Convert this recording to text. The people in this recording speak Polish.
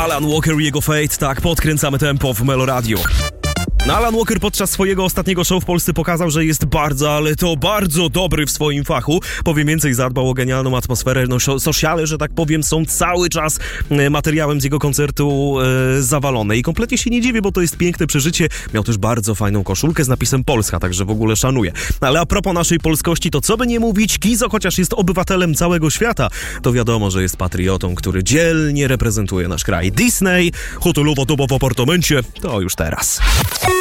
Alan Walker i jego Fate, tak, podkręcamy tempo w Melo Radio. Alan Walker podczas swojego ostatniego show w Polsce pokazał, że jest bardzo, ale to bardzo dobry w swoim fachu. Powiem więcej, zadbał o genialną atmosferę. Sociale, że tak powiem, są cały czas materiałem z jego koncertu zawalone. I kompletnie się nie dziwię, bo to jest piękne przeżycie. Miał też bardzo fajną koszulkę z napisem Polska, także w ogóle szanuję. Ale a propos naszej polskości, to co by nie mówić, Kizo, chociaż jest obywatelem całego świata, to wiadomo, że jest patriotą, który dzielnie reprezentuje nasz kraj. Disney, hotelowo-doba w apartamencie, to już teraz.